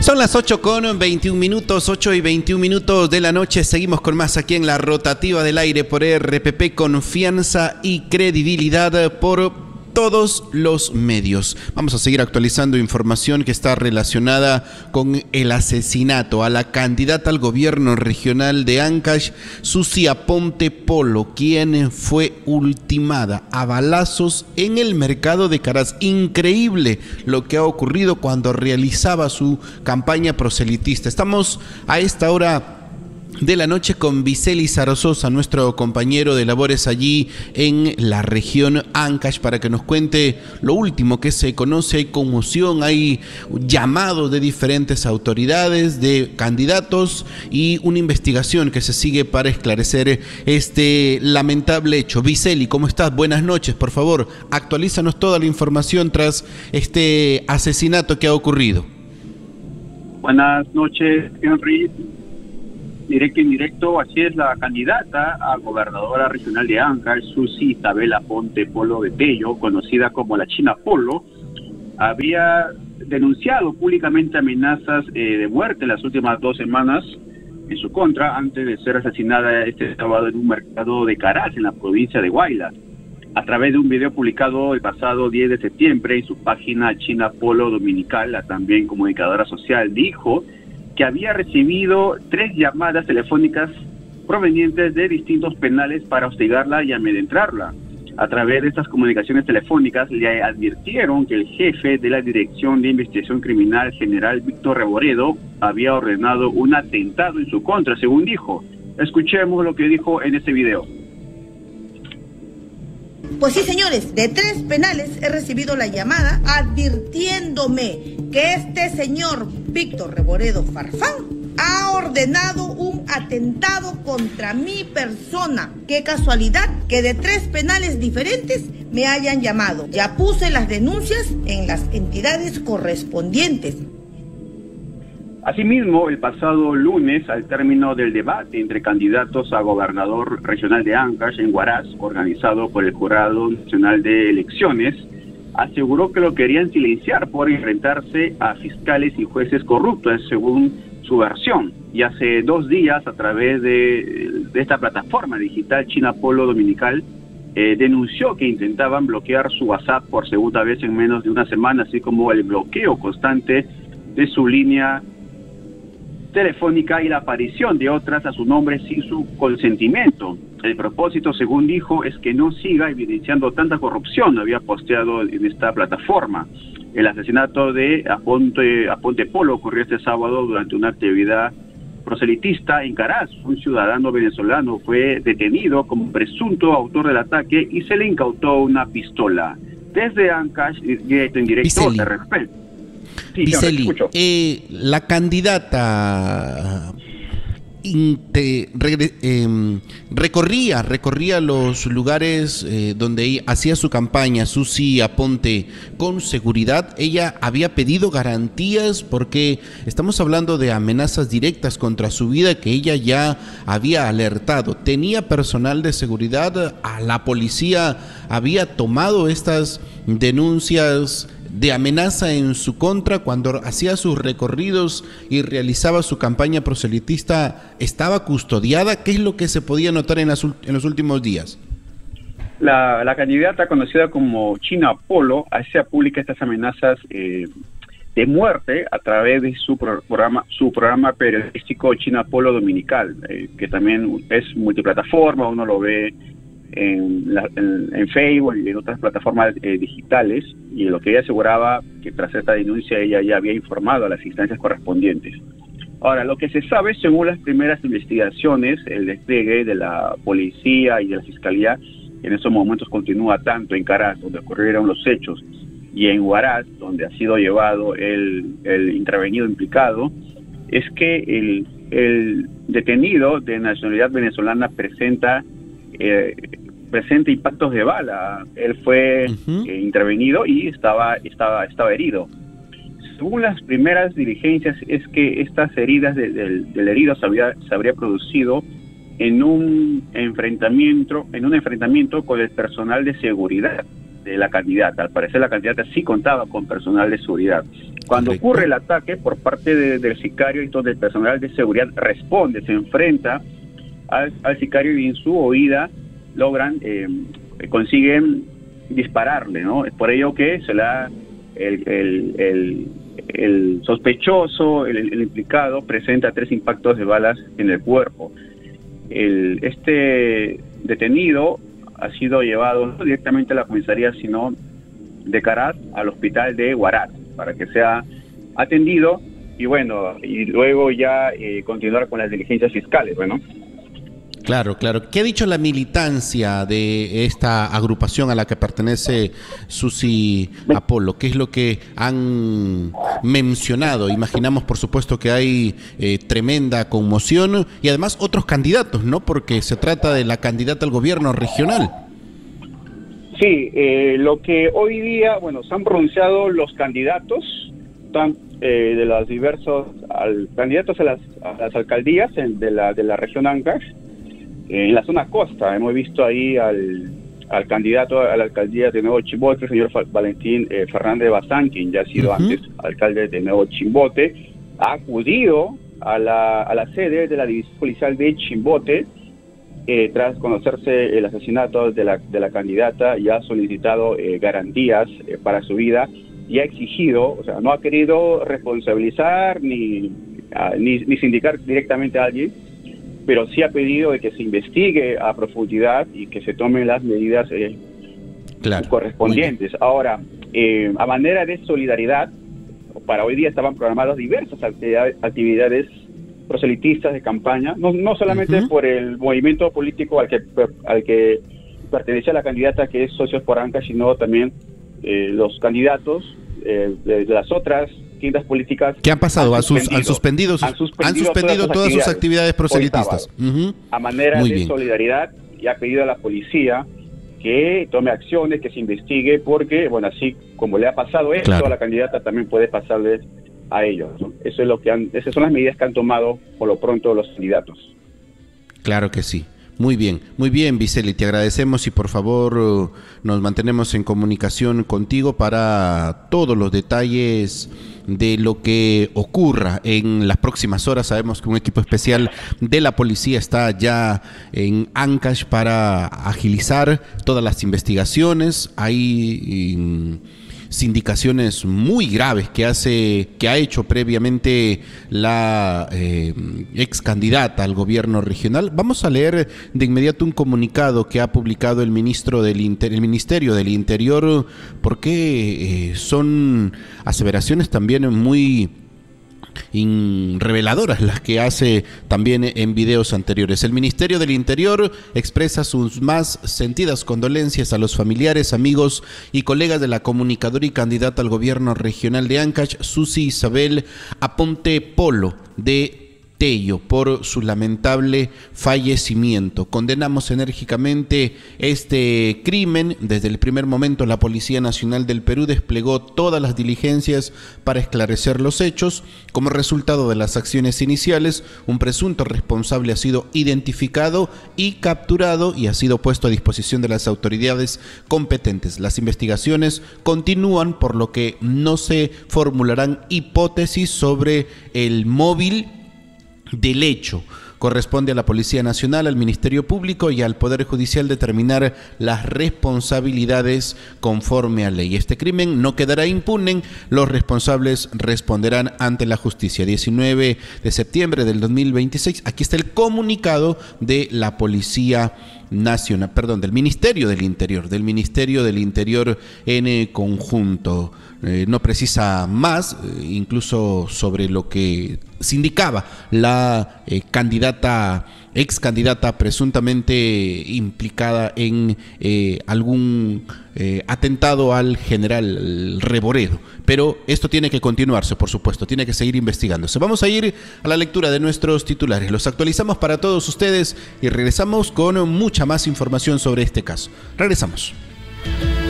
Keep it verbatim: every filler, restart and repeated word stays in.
Son las ocho con veintiún minutos, ocho y veintiún minutos de la noche. Seguimos con más aquí en la rotativa del aire por R P P, confianza y credibilidad por todos los medios. Vamos a seguir actualizando información que está relacionada con el asesinato a la candidata al gobierno regional de Ancash, Susi Aponte Polo, quien fue ultimada a balazos en el mercado de Caraz. Increíble lo que ha ocurrido cuando realizaba su campaña proselitista. Estamos a esta hora de la noche con Viceli Zarazosa, nuestro compañero de labores allí en la región Ancash, para que nos cuente lo último que se conoce. Hay conmoción, hay llamados de diferentes autoridades, de candidatos y una investigación que se sigue para esclarecer este lamentable hecho. Viceli, ¿cómo estás? Buenas noches, por favor, actualízanos toda la información tras este asesinato que ha ocurrido. Buenas noches, Henry. Directo y indirecto, así es, la candidata a gobernadora regional de Ancash, Susi Isabel Aponte Polo de Bello, conocida como la China Polo, había denunciado públicamente amenazas eh, de muerte en las últimas dos semanas en su contra, antes de ser asesinada este sábado en un mercado de Caraz, en la provincia de Huaylas. A través de un video publicado el pasado diez de septiembre en su página China Polo Dominical, la también comunicadora social dijo que había recibido tres llamadas telefónicas provenientes de distintos penales para hostigarla y amedrentarla. A través de estas comunicaciones telefónicas le advirtieron que el jefe de la Dirección de Investigación Criminal, general Víctor Reboredo, había ordenado un atentado en su contra, según dijo. Escuchemos lo que dijo en este video. Pues sí, señores, de tres penales he recibido la llamada advirtiéndome que este señor Víctor Reboredo Farfán ha ordenado un atentado contra mi persona. Qué casualidad que de tres penales diferentes me hayan llamado. Ya puse las denuncias en las entidades correspondientes. Asimismo, el pasado lunes, al término del debate entre candidatos a gobernador regional de Ancash en Huaraz, organizado por el Jurado Nacional de Elecciones, aseguró que lo querían silenciar por enfrentarse a fiscales y jueces corruptos, según su versión. Y hace dos días, a través de, de esta plataforma digital China Polo Dominical, eh, denunció que intentaban bloquear su WhatsApp por segunda vez en menos de una semana, así como el bloqueo constante de su línea telefónica y la aparición de otras a su nombre sin su consentimiento. El propósito, según dijo, es que no siga evidenciando tanta corrupción, había posteado en esta plataforma. El asesinato de Aponte, Aponte Polo ocurrió este sábado durante una actividad proselitista en Caraz. Un ciudadano venezolano fue detenido como presunto autor del ataque y se le incautó una pistola. Desde Ancash, directo en directo, de respeto. Sí, Viceli, eh, la candidata inte, re, eh, recorría, recorría los lugares eh, donde hacía su campaña, Susi Aponte, con seguridad. Ella había pedido garantías porque estamos hablando de amenazas directas contra su vida que ella ya había alertado. ¿Tenía personal de seguridad? ¿A la policía había tomado estas denuncias de amenaza en su contra cuando hacía sus recorridos y realizaba su campaña proselitista? ¿Estaba custodiada? ¿Qué es lo que se podía notar en, las, en los últimos días? La, la candidata, conocida como China Polo, hacía pública estas amenazas eh, de muerte a través de su pro programa su programa periodístico China Polo Dominical, eh, que también es multiplataforma, uno lo ve En, la, en, en Facebook y en otras plataformas eh, digitales, y lo que ella aseguraba que tras esta denuncia ella ya había informado a las instancias correspondientes. Ahora, lo que se sabe, según las primeras investigaciones, el despliegue de la policía y de la fiscalía en estos momentos continúa tanto en Caraz, donde ocurrieron los hechos, y en Huaraz, donde ha sido llevado el, el intervenido implicado, es que el, el detenido de nacionalidad venezolana presenta Eh, presenta impactos de bala. Él fue uh-huh. eh, intervenido y estaba, estaba, estaba herido. Según las primeras diligencias, es que estas heridas de, de, del herido se, había, se habría producido en un enfrentamiento, en un enfrentamiento con el personal de seguridad de la candidata. Al parecer la candidata sí contaba con personal de seguridad. Cuando Correcto. ocurre el ataque por parte de, del sicario, entonces el personal de seguridad responde, se enfrenta al, al sicario y en su huida logran, eh, consiguen dispararle, ¿no? Es por ello que se la el, el, el, el sospechoso, el, el implicado, presenta tres impactos de balas en el cuerpo. El, este detenido ha sido llevado no directamente a la comisaría, sino de Caraz al hospital de Huaraz, para que sea atendido y bueno, y luego ya eh, continuar con las diligencias fiscales, bueno. Claro, claro. ¿Qué ha dicho la militancia de esta agrupación a la que pertenece Susi Apolo? ¿Qué es lo que han mencionado? Imaginamos, por supuesto, que hay eh, tremenda conmoción y además otros candidatos, ¿no? Porque se trata de la candidata al gobierno regional. Sí, eh, lo que hoy día, bueno, se han pronunciado los candidatos tan, eh, de los diversos al, candidatos a las, a las alcaldías en, de, la, de la región Ancash. En la zona costa hemos visto ahí al, al candidato a la alcaldía de Nuevo Chimbote, el señor Valentín eh, Fernández Bazán, quien ya ha sido uh-huh. antes alcalde de Nuevo Chimbote, ha acudido a la, a la sede de la división policial de Chimbote eh, tras conocerse el asesinato de la, de la candidata, y ha solicitado eh, garantías eh, para su vida y ha exigido, o sea, no ha querido responsabilizar ni, a, ni, ni sindicar directamente a alguien, pero sí ha pedido de que se investigue a profundidad y que se tomen las medidas eh, claro. correspondientes. Ahora, eh, a manera de solidaridad, para hoy día estaban programadas diversas actividades, actividades proselitistas de campaña, no, no solamente uh-huh. por el movimiento político al que, al que pertenece a la candidata, que es Socios por Ancash, sino también eh, los candidatos eh, de, de las otras tiendas políticas. ¿Qué han pasado? Han suspendido, han suspendido, sus, han suspendido, han suspendido todas, todas sus actividades proselitistas. Uh-huh. A manera Muy de bien. solidaridad, y ha pedido a la policía que tome acciones, que se investigue, porque, bueno, así como le ha pasado esto claro. a la candidata, también puede pasarles a ellos, ¿no? Eso es lo que han, esas son las medidas que han tomado por lo pronto los candidatos. Claro que sí. Muy bien, muy bien, Viceli, te agradecemos y por favor nos mantenemos en comunicación contigo para todos los detalles de lo que ocurra en las próximas horas. Sabemos que un equipo especial de la policía está ya en Ancash para agilizar todas las investigaciones. Hay um, sindicaciones muy graves que hace que ha hecho previamente la eh, ex candidata al gobierno regional. Vamos a leer de inmediato un comunicado que ha publicado el ministro del Inter, el Ministerio del Interior, porque eh, son aseveraciones también muy reveladoras las que hace también en videos anteriores. El Ministerio del Interior expresa sus más sentidas condolencias a los familiares, amigos y colegas de la comunicadora y candidata al gobierno regional de Ancash, Susi Isabel Aponte Polo, de Tello, por su lamentable fallecimiento. Condenamos enérgicamente este crimen. Desde el primer momento, la Policía Nacional del Perú desplegó todas las diligencias para esclarecer los hechos. Como resultado de las acciones iniciales, un presunto responsable ha sido identificado y capturado y ha sido puesto a disposición de las autoridades competentes. Las investigaciones continúan, por lo que no se formularán hipótesis sobre el móvil del hecho. Corresponde a la Policía Nacional, al Ministerio Público y al Poder Judicial determinar las responsabilidades conforme a ley. Este crimen no quedará impune, los responsables responderán ante la justicia. diecinueve de septiembre del dos mil veintiséis, aquí está el comunicado de la Policía Nacional, perdón, del Ministerio del Interior, del Ministerio del Interior en conjunto. Eh, no precisa más, eh, incluso sobre lo que se indicaba la eh, candidata, ex candidata presuntamente implicada en eh, algún eh, atentado al general Reboredo. Pero esto tiene que continuarse, por supuesto, tiene que seguir investigándose. Vamos a ir a la lectura de nuestros titulares. Los actualizamos para todos ustedes y regresamos con mucha más información sobre este caso. Regresamos.